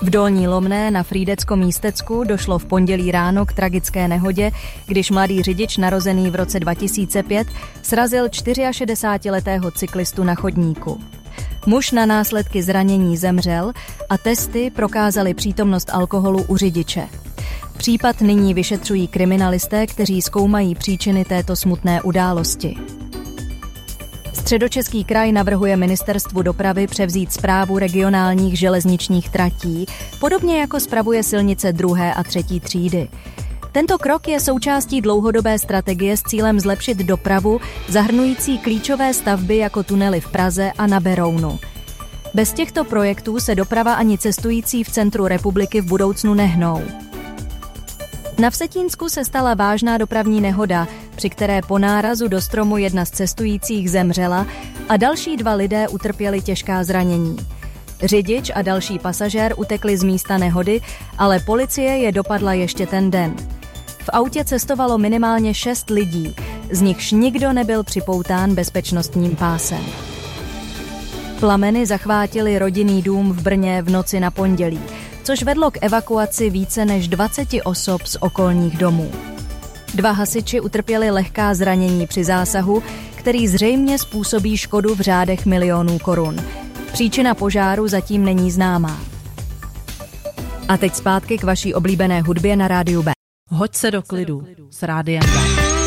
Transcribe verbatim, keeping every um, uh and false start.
V Dolní Lomné na Frýdecko-Místecku došlo v pondělí ráno k tragické nehodě, když mladý řidič narozený v roce dva tisíce pět srazil šedesátičtyřletého cyklistu na chodníku. Muž na následky zranění zemřel a testy prokázaly přítomnost alkoholu u řidiče. Případ nyní vyšetřují kriminalisté, kteří zkoumají příčiny této smutné události. Středočeský kraj navrhuje Ministerstvu dopravy převzít správu regionálních železničních tratí, podobně jako spravuje silnice druhé a třetí třídy. Tento krok je součástí dlouhodobé strategie s cílem zlepšit dopravu, zahrnující klíčové stavby jako tunely v Praze a na Berounu. Bez těchto projektů se doprava ani cestující v centru republiky v budoucnu nehnou. Na Vsetínsku se stala vážná dopravní nehoda, při které po nárazu do stromu jedna z cestujících zemřela a další dva lidé utrpěli těžká zranění. Řidič a další pasažér utekli z místa nehody, ale policie je dopadla ještě ten den. V autě cestovalo minimálně šest lidí, z nichž nikdo nebyl připoután bezpečnostním pásem. Plameny zachvátily rodinný dům v Brně v noci na pondělí, což vedlo k evakuaci více než dvaceti osob z okolních domů. Dva hasiči utrpěli lehká zranění při zásahu, který zřejmě způsobí škodu v řádech milionů korun. Příčina požáru zatím není známá. A teď zpátky k vaší oblíbené hudbě na rádiu B. Hoď se do klidu s rádiem B.